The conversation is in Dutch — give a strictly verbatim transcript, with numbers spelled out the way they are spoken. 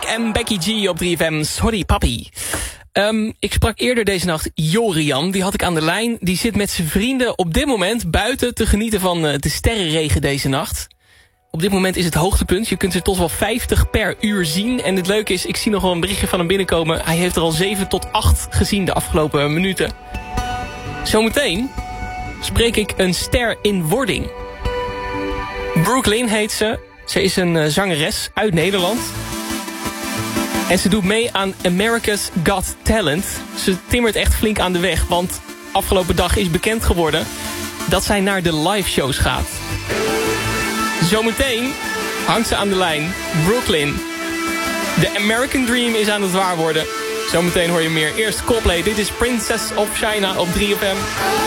en Becky G op drie F M. Sorry, papi. Um, ik sprak eerder deze nacht Jorian, die had ik aan de lijn. Die zit met zijn vrienden op dit moment buiten te genieten van uh, de sterrenregen deze nacht. Op dit moment is het hoogtepunt. Je kunt er tot wel vijftig per uur zien. En het leuke is, ik zie nog wel een berichtje van hem binnenkomen. Hij heeft er al zeven tot acht gezien de afgelopen minuten. Zometeen spreek ik een ster in wording. Brooklyn heet ze. Ze is een uh, zangeres uit Nederland. En ze doet mee aan America's Got Talent. Ze timmert echt flink aan de weg, want afgelopen dag is bekend geworden dat zij naar de live shows gaat. Zometeen hangt ze aan de lijn. Brooklyn. De American Dream is aan het waar worden. Zometeen hoor je meer. Eerst Coldplay. Dit is Princess of China op drie F M.